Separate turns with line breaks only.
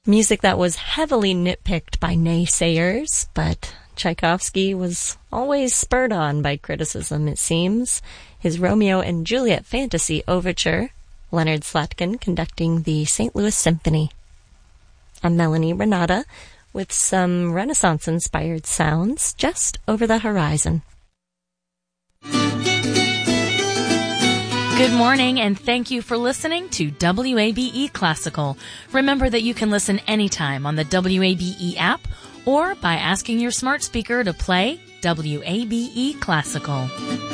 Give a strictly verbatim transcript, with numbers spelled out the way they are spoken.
Music that was heavily nitpicked by naysayers, but Tchaikovsky was always spurred on by criticism, it seems. His Romeo and Juliet Fantasy Overture, Leonard Slatkin conducting the Saint Louis Symphony. I'm Melanie Renata with some Renaissance-inspired sounds just over the horizon.
Good morning, and thank you for listening to W A B E Classical. Remember that you can listen anytime on the W A B E app or by asking your smart speaker to play W A B E Classical.